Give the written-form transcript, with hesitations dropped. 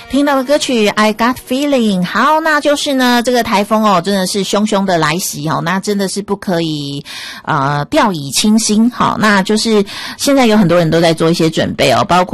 听到的歌曲 I Got Feeling。 好，那就是呢这个台风哦真的是凶凶的来袭哦，那真的是不可以掉以轻心。好，那就是现在有很多人都在做一些准备哦，包括